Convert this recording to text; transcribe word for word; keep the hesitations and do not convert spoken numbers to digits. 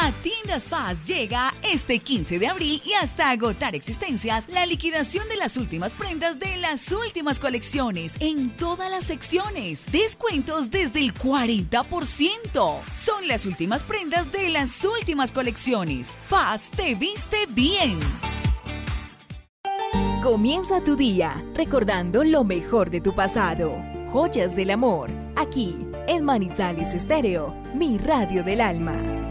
A Tiendas Paz llega este quince de abril y hasta agotar existencias la liquidación de las últimas prendas de las últimas colecciones en todas las secciones. Descuentos desde el cuarenta por ciento. Son las últimas prendas de las últimas colecciones. Paz te viste bien. Comienza tu día recordando lo mejor de tu pasado. Joyas del amor, aquí en Manizales Estéreo, mi radio del alma.